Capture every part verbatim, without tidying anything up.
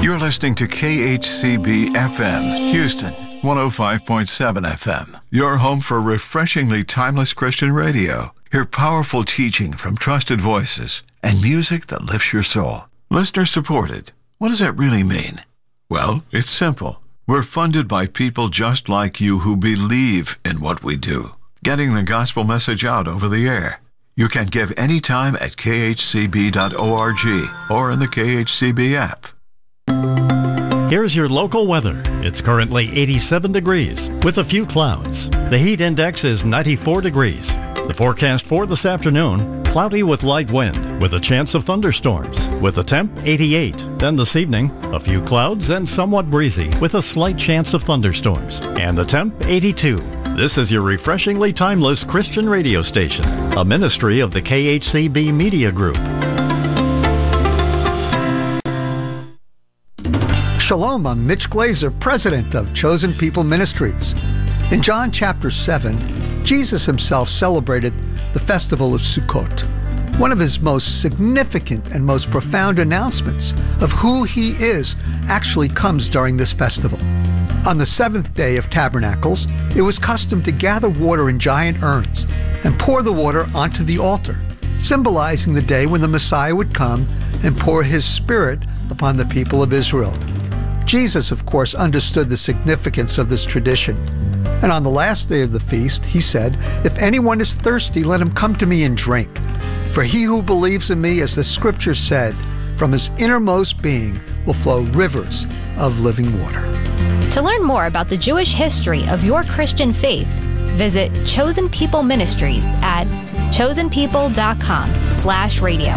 You're listening to K H C B F M, Houston, one oh five point seven F M. Your home for refreshingly timeless Christian radio. Hear powerful teaching from trusted voices and music that lifts your soul. Listener supported. What does that really mean? Well, it's simple. We're funded by people just like you who believe in what we do, getting the gospel message out over the air. You can give anytime at k h c b dot org or in the K H C B app. Here's your local weather. It's currently eighty-seven degrees with a few clouds. The heat index is ninety-four degrees. The forecast for this afternoon, cloudy with light wind with a chance of thunderstorms with a temp eighty-eight. Then this evening, a few clouds and somewhat breezy with a slight chance of thunderstorms and the temp eighty-two. This is your refreshingly timeless Christian radio station, a ministry of the K H C B Media Group. Shalom, I'm Mitch Glazer, president of Chosen People Ministries. In John chapter seven, Jesus himself celebrated the festival of Sukkot. One of his most significant and most profound announcements of who he is actually comes during this festival. On the seventh day of Tabernacles, it was custom to gather water in giant urns and pour the water onto the altar, symbolizing the day when the Messiah would come and pour his Spirit upon the people of Israel. Jesus, of course, understood the significance of this tradition. And on the last day of the feast, he said, "If anyone is thirsty, let him come to me and drink. For he who believes in me, as the scripture said, from his innermost being will flow rivers of living water." To learn more about the Jewish history of your Christian faith, visit Chosen People Ministries at chosen people dot com slash radio.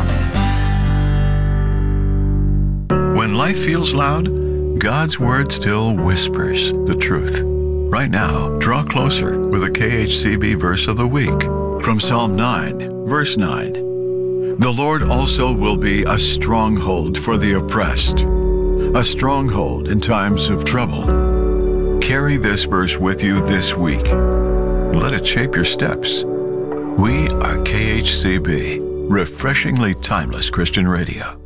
When life feels loud, God's Word still whispers the truth. Right now, draw closer with a K H C B verse of the week from Psalm nine, verse nine. The Lord also will be a stronghold for the oppressed, a stronghold in times of trouble. Carry this verse with you this week. Let it shape your steps. We are K H C B, refreshingly timeless Christian radio.